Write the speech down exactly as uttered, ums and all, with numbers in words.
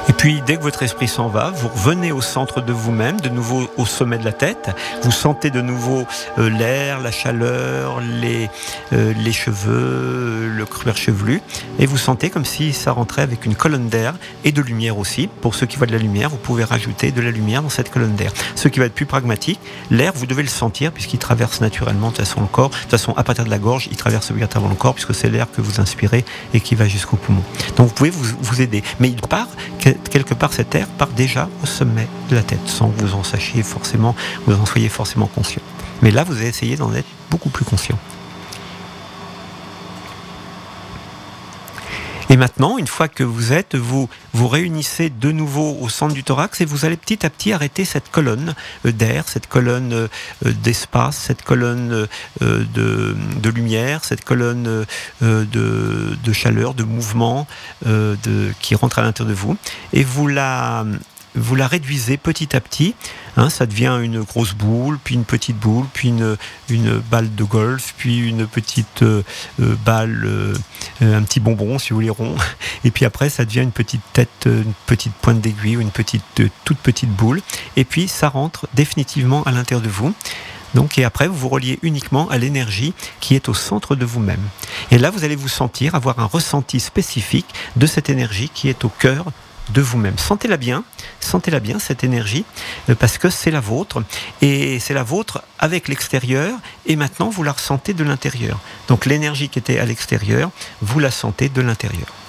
Et puis, dès que votre esprit s'en va, vous revenez au centre de vous-même, de nouveau au sommet de la tête. Vous sentez de nouveau euh, l'air, la chaleur, les, euh, les cheveux, le cuir chevelu. Et vous sentez comme si ça rentrait avec une colonne d'air et de lumière aussi. Pour ceux qui voient de la lumière, vous pouvez rajouter de la lumière dans cette colonne d'air. Ce qui va être plus pragmatique, l'air, vous devez le sentir puisqu'il traverse naturellement de toute façon le corps. De toute façon, à partir de la gorge, il traverse obligatoirement le corps puisque c'est l'air que vous inspirez et qui va jusqu'au poumon. Donc vous pouvez vous, vous aider. Mais il part, quelque part, cet air part déjà au sommet de la tête, sans que vous en sachiez forcément, vous en soyez forcément conscient. Mais là, vous allez essayer d'en être beaucoup plus conscient. Et maintenant, une fois que vous êtes, vous vous réunissez de nouveau au centre du thorax et vous allez petit à petit arrêter cette colonne d'air, cette colonne d'espace, cette colonne de, de lumière, cette colonne de, de chaleur, de mouvement de, qui rentre à l'intérieur de vous. Et vous la... vous la réduisez petit à petit, hein, ça devient une grosse boule, puis une petite boule, puis une, une balle de golf, puis une petite euh, balle, euh, un petit bonbon si vous voulez rond, et puis après ça devient une petite tête, une petite pointe d'aiguille ou une petite, euh, toute petite boule, et puis ça rentre définitivement à l'intérieur de vous. Donc, et après, vous vous reliez uniquement à l'énergie qui est au centre de vous-même. Et là, vous allez vous sentir avoir un ressenti spécifique de cette énergie qui est au cœur de vous-même. Sentez-la bien, sentez-la bien cette énergie, parce que c'est la vôtre, et c'est la vôtre avec l'extérieur, et maintenant vous la ressentez de l'intérieur. Donc l'énergie qui était à l'extérieur, vous la sentez de l'intérieur.